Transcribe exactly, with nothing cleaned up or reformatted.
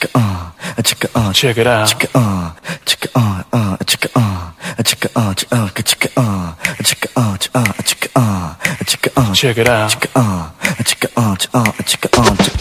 chicka uh, chicka uh, check it out. chicka uh, chicka uh, uh, chicka uh, chicka uh, chicka uh, chicka uh, chicka uh, chicka uh, chicka uh, chicka uh, check it out. chicka uh, chicka uh, chicka uh, chicka uh.